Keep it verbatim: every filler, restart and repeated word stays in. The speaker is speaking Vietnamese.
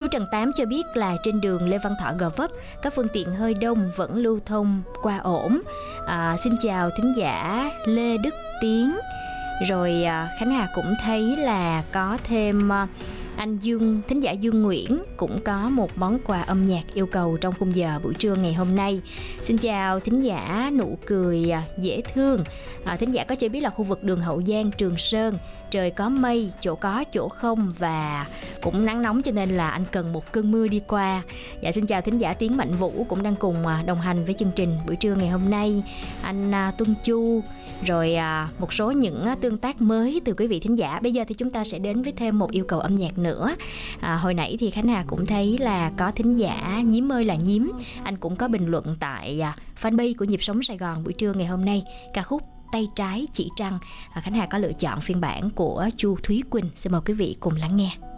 Trần Tám cho biết là trên đường Lê Văn Thọ Gò Vấp, các phương tiện hơi đông vẫn lưu thông qua ổn. À, xin chào thính giả Lê Đức Tiến. Rồi à, Khánh Hà cũng thấy là có thêm à, anh Dương, thính giả Dương Nguyễn cũng có một món quà âm nhạc yêu cầu trong khung giờ buổi trưa ngày hôm nay. Xin chào thính giả Nụ Cười Dễ Thương. À, thính giả có cho biết là khu vực đường Hậu Giang, Trường Sơn trời có mây, chỗ có chỗ không và cũng nắng nóng, cho nên là anh cần một cơn mưa đi qua. Dạ, xin chào thính giả Tiến Mạnh Vũ cũng đang cùng đồng hành với chương trình buổi trưa ngày hôm nay. Anh Tuân Chu, rồi một số những tương tác mới từ quý vị thính giả. Bây giờ thì chúng ta sẽ đến với thêm một yêu cầu âm nhạc nữa. À, hồi nãy thì Khánh Hà cũng thấy là có thính giả Nhím ơi là Nhím, anh cũng có bình luận tại fanpage của Nhịp Sống Sài Gòn buổi trưa ngày hôm nay. Ca khúc Tay Trái Chỉ Trăng, à, Khánh Hà có lựa chọn phiên bản của Chu Thúy Quỳnh. Xin mời quý vị cùng lắng nghe.